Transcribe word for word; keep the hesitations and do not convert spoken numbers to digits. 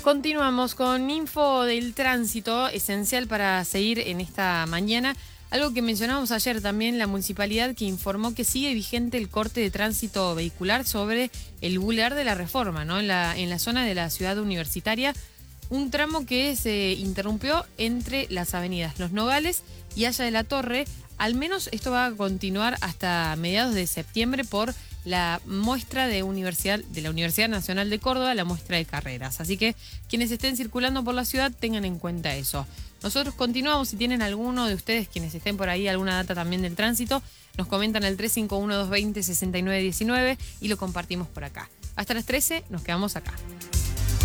Continuamos con info del tránsito, esencial para seguir en esta mañana. Algo que mencionábamos ayer también, la municipalidad que informó que sigue vigente el corte de tránsito vehicular sobre el Boulevard de la Reforma, ¿no? En la, en la zona de la ciudad universitaria. Un tramo que se interrumpió entre las avenidas Los Nogales y Haya de la Torre. Al menos esto va a continuar hasta mediados de septiembre por la muestra de, universidad, de la Universidad Nacional de Córdoba, la muestra de carreras. Así que quienes estén circulando por la ciudad tengan en cuenta eso. Nosotros continuamos. Si tienen alguno de ustedes, quienes estén por ahí, alguna data también del tránsito, nos comentan al tres cinco uno, dos dos cero, seis nueve uno nueve y lo compartimos por acá. Hasta las trece nos quedamos acá.